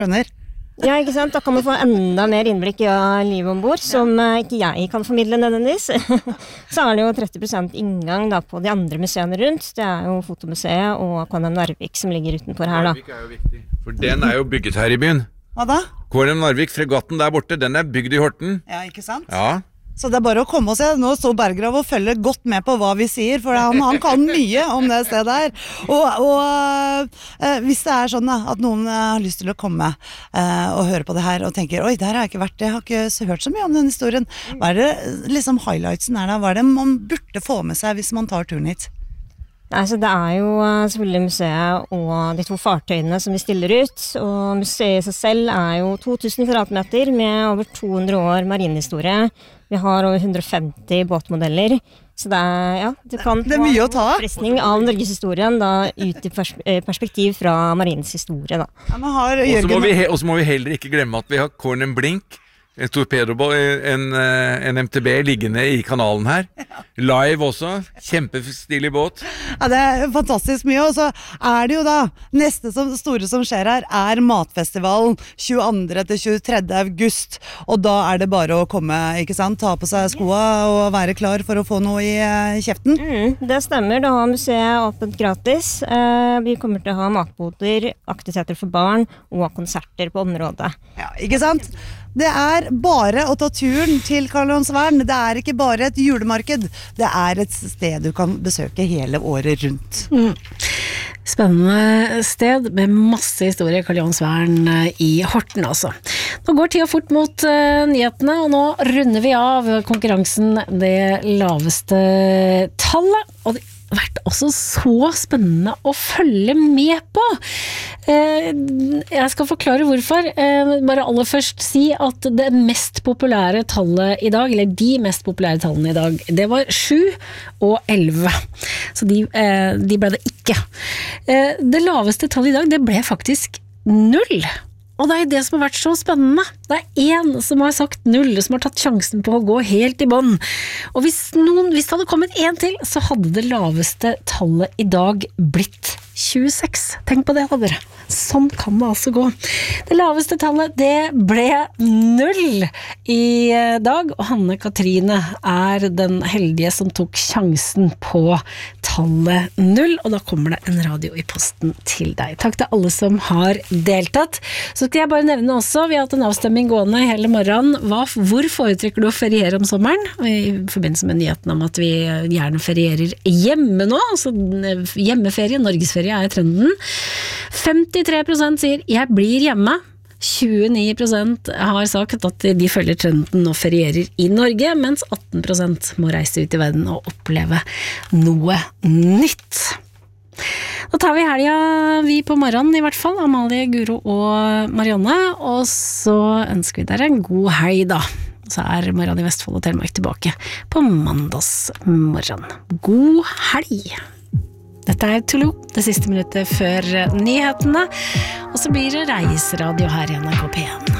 Skjønner. Ja, ikke sant? Da kan man få enda mer innblikk i livet ombord, som ikke jeg kan formidle nødvendigvis. Så det jo 30% inngang da, på de andre museene rundt. Det jo Fotomuseet og KNM Narvik som ligger utenfor her. Da. Narvik jo viktig, for den jo bygget her i byen. Hva da? KNM Narvik, fregatten der borte, den bygd i Horten. Ja, ikke sant? Ja. Så det bare å komme og se. Nå står Berggrav og følger godt med på hva vi sier, for han kan mye om det stedet her. Og hvis det sånn da, at noen har lyst til å komme og høre på det her og tenker, oi, der har jeg ikke vært, jeg har ikke hørt så mye om den historien. Hva det liksom highlightsen da? Hva det man burde få med seg hvis man tar turen hit? Nei, så det jo selvfølgelig museet og de 2 fartøyene som vi stiller ut, og museet I seg selv jo 2000 kvadratmeter med over 200 år marinehistorie. Vi har over 150 båtmodeller, så det ja, du kan det mye å ta. Opplesning av Norgeshistorien da, ut I perspektiv fra marinens historie. Da. Ja, og så må vi heller ikke glemme at vi har KNM Blink, en torpedobåt, en MTB liggende I kanalen her. Live også, kjempestilig båt. Ja, det fantastisk mye, og så det jo da, neste store som skjer her Matfestivalen 22. til 23. august, og da det bare å komme, ikke sant, ta på seg skoa og være klar for å få noe I kjeften. Det stemmer, da har museet åpent gratis. Vi kommer til å ha matboder, aktiviteter for barn og konserter på området. Ja, ikke sant? Det bare å ta turen til Karl Johans vern. Det ikke bare et julemarked. Det et sted du kan besøke hele året rundt. Spennende sted med masse historie Karl Johans vern I Horten altså. Nå går tida fort mot nyhetene, og nå runder vi av konkurransen det laveste tallet, og det vært også så spennende å følge med på. Jeg skal forklare hvorfor. Bare aller først si at det mest populære tallet I dag, eller de mest populære tallene I dag, det var 7 og 11. Så de ble det ikke. Det laveste tallet I dag, det ble faktisk 0. Og det det som har vært så spennende. Det en som har sagt 0, som har tatt sjansen på å gå helt I bånd. Og hvis det hadde kommet en til, så hadde det laveste tallet I dag blitt 26. Tenk på det da, dere. Sånn kan det altså gå. Det laveste tallet, det ble 0 I dag, og Hanne-Katrine den heldige som tok sjansen på tallet 0, og da kommer det en radio I posten til deg. Takk til alle som har deltatt. Så skal jeg bare nevne også, vi har hatt en avstemming gående hele morgenen. Hvor foretrekker du å feriere om sommeren? I forbindelse med nyheten om at vi gjerne ferierer hjemme nå, altså hjemmeferie, Norgesferie trenden. 53% sier jeg blir hjemme. 29% har sagt at de følger trenden og ferierer I Norge, mens 18% må reise ut I verden og oppleve noe nytt. Da tar vi helga vi på morgenen I hvert fall, Amalie, Guro og Marianne, og så ønsker vi dere en god helg da. Så Morgen I Vestfold og Telemark tilbake på mandagsmorgen. God helg! Dette Toulouse, det siste minuttet før nyhetene, og så blir det reiseradio her I NRK P1.